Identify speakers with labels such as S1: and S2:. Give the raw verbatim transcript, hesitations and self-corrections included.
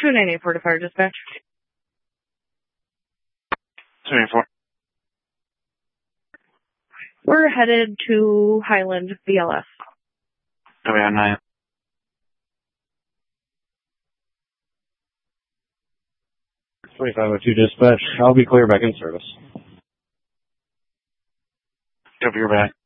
S1: two nine eight four to Fire Dispatch.
S2: two nine four.
S1: We're headed to Highland B L S.
S2: W R nine.
S3: twenty-five oh two Dispatch. I'll be clear back in service.
S2: W back.